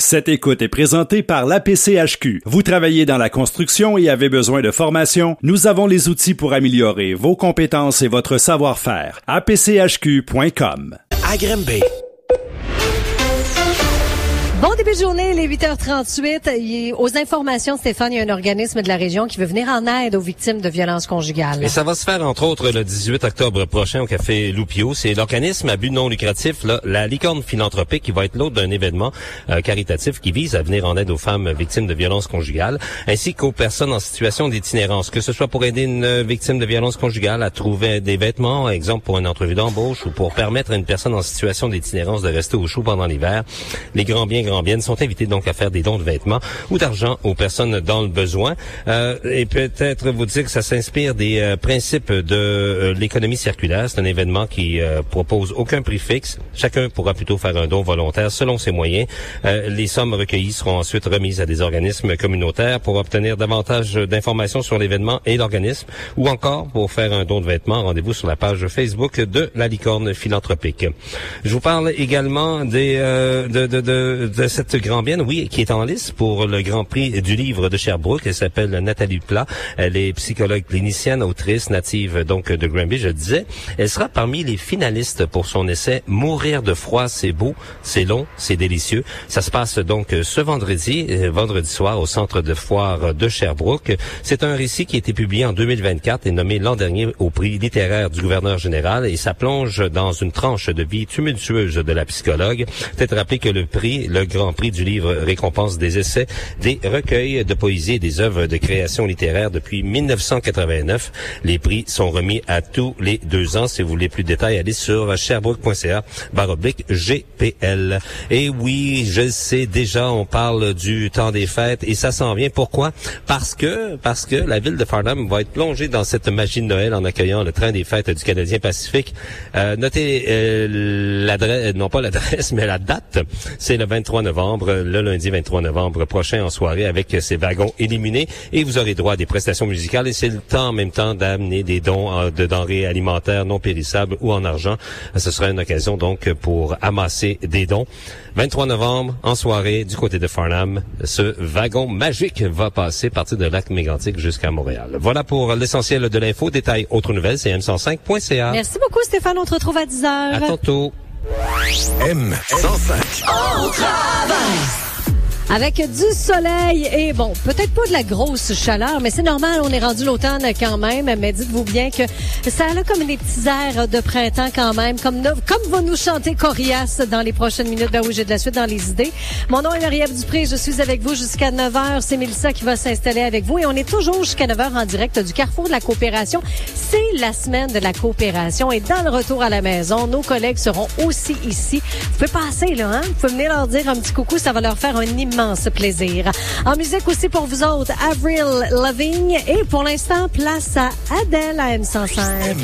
Cette écoute est présentée par l'APCHQ. Vous travaillez dans la construction et avez besoin de formation? Nous avons les outils pour améliorer vos compétences et votre savoir-faire. apchq.com. À Granby. Bon début de journée, les 8h38. Aux informations, Stéphane, il y a un organisme de la région qui veut venir en aide aux victimes de violences conjugales. Et ça va se faire, entre autres, le 18 octobre prochain au Café Loupio. C'est l'organisme à but non lucratif, la Licorne Philanthropique, qui va être l'hôte d'un événement caritatif qui vise à venir en aide aux femmes victimes de violences conjugales, ainsi qu'aux personnes en situation d'itinérance, que ce soit pour aider une victime de violences conjugales à trouver des vêtements, exemple pour une entrevue d'embauche, ou pour permettre à une personne en situation d'itinérance de rester au chaud pendant l'hiver. Les grands biens sont invités donc à faire des dons de vêtements ou d'argent aux personnes dans le besoin. Et peut-être vous dire que ça s'inspire des principes de l'économie circulaire. C'est un événement qui propose aucun prix fixe. Chacun pourra plutôt faire un don volontaire selon ses moyens. Les sommes recueillies seront ensuite remises à des organismes communautaires pour obtenir davantage d'informations sur l'événement et l'organisme, ou encore pour faire un don de vêtements. Rendez-vous sur la page Facebook de la Licorne Philanthropique. Je vous parle également de cette grand bienne, oui, qui est en liste pour le Grand Prix du livre de Sherbrooke. Elle s'appelle Nathalie Plat. Elle est psychologue clinicienne, autrice, native donc de Granby, je disais. Elle sera parmi les finalistes pour son essai Mourir de froid, c'est beau, c'est long, c'est délicieux. Ça se passe donc ce vendredi soir au centre de foire de Sherbrooke. C'est un récit qui a été publié en 2024 et nommé l'an dernier au prix littéraire du gouverneur général, et ça plonge dans une tranche de vie tumultueuse de la psychologue. Peut-être rappeler que le Grand Prix du livre récompense des essais, des recueils de poésie et des œuvres de création littéraire depuis 1989. Les prix sont remis à tous les 2 ans. Si vous voulez plus de détails, allez sur sherbrooke.ca/GPL. Et oui, je sais déjà, on parle du temps des fêtes et ça s'en vient. Pourquoi? Parce que la ville de Farnham va être plongée dans cette magie de Noël en accueillant le train des fêtes du Canadien Pacifique. Notez l'adresse, non pas l'adresse, mais la date. C'est le 23 novembre, le lundi 23 novembre prochain en soirée, avec ces wagons éliminés, et vous aurez droit à des prestations musicales, et c'est le temps en même temps d'amener des dons de denrées alimentaires non périssables ou en argent. Ce sera une occasion donc pour amasser des dons. 23 novembre, en soirée, du côté de Farnham, ce wagon magique va passer à partir de Lac-Mégantic jusqu'à Montréal. Voilà pour l'essentiel de l'info. Détails, autres nouvelles, c'est m105.ca. Merci beaucoup, Stéphane. On te retrouve à 10h. À tantôt. M105. Au travail! Avec du soleil et bon, peut-être pas de la grosse chaleur, mais c'est normal, on est rendu l'automne quand même. Mais dites-vous bien que ça a comme des petits airs de printemps quand même, comme va nous chanter Corias dans les prochaines minutes. Ben oui, j'ai de la suite dans les idées. Mon nom est Marie-Ève Dupré, je suis avec vous jusqu'à 9h. C'est Mélissa qui va s'installer avec vous et on est toujours jusqu'à 9h en direct du Carrefour de la Coopération. C'est la semaine de la coopération et dans le retour à la maison, nos collègues seront aussi ici. Vous pouvez passer là, hein? Vous pouvez venir leur dire un petit coucou, ça va leur faire un immense plaisir. En musique aussi pour vous autres, Avril Lavigne et pour l'instant, place à Adèle à M105.